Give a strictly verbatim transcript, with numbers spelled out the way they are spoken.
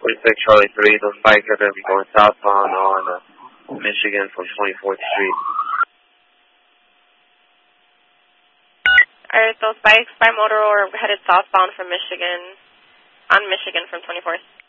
forty-six Charlie three, those bikes are going to be going southbound on uh, Michigan from twenty-fourth Street. Alright, those bikes by motor are headed southbound from Michigan, on Michigan from twenty-fourth.